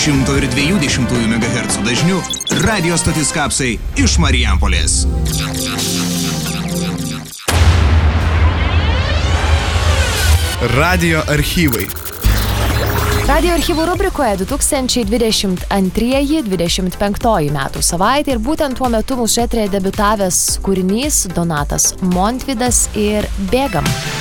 102,2 MHz dažniu radio stotis Kapsai iš Marijampolės. Radio archyvai. Radio archyvų rubrikoje 2022-2025 metų savaitė ir būtent tuo metu mūsų eteryje debiutavęs kūrinys Donatas Montvydas ir Bėgam.